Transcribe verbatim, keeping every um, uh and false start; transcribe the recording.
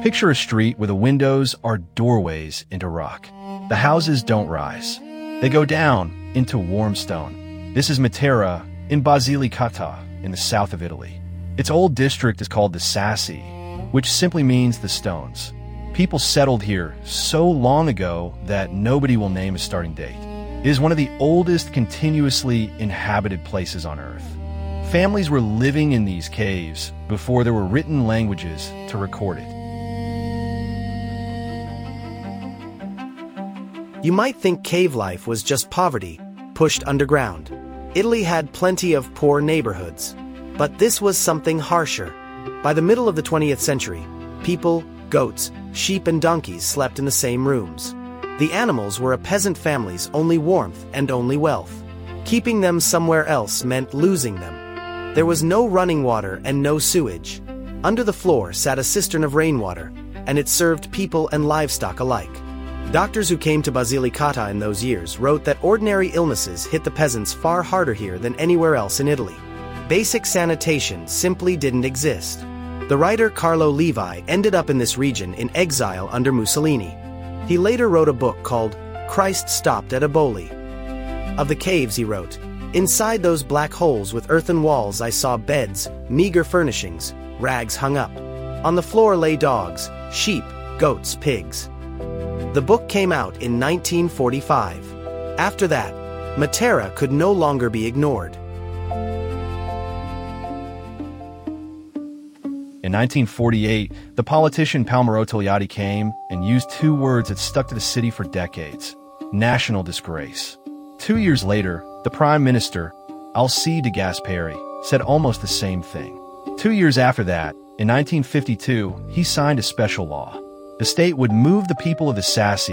Picture a street where the windows are doorways into rock. The houses don't rise. They go down into warm stone. This is Matera in Basilicata in the south of Italy. Its old district is called the Sassi, which simply means the stones. People settled here so long ago that nobody will name a starting date. It is one of the oldest continuously inhabited places on Earth. Families were living in these caves before there were written languages to record it. You might think cave life was just poverty, pushed underground. Italy had plenty of poor neighborhoods. But this was something harsher. By the middle of the twentieth century, people, goats, sheep and donkeys slept in the same rooms. The animals were a peasant family's only warmth and only wealth. Keeping them somewhere else meant losing them. There was no running water and no sewage. Under the floor sat a cistern of rainwater, and it served people and livestock alike. Doctors who came to Basilicata in those years wrote that ordinary illnesses hit the peasants far harder here than anywhere else in Italy. Basic sanitation simply didn't exist. The writer Carlo Levi ended up in this region in exile under Mussolini. He later wrote a book called Christ Stopped at Eboli. Of the caves, he wrote, "Inside those black holes with earthen walls I saw beds, meager furnishings, rags hung up. On the floor lay dogs, sheep, goats, pigs." The book came out in nineteen forty-five. After that, Matera could no longer be ignored. In nineteen forty-eight, the politician Palmiro Togliatti came and used two words that stuck to the city for decades: national disgrace. Two years later, the Prime Minister, Alcide de Gasperi, said almost the same thing. Two years after that, in nineteen fifty-two, he signed a special law. The state would move the people of the Sassi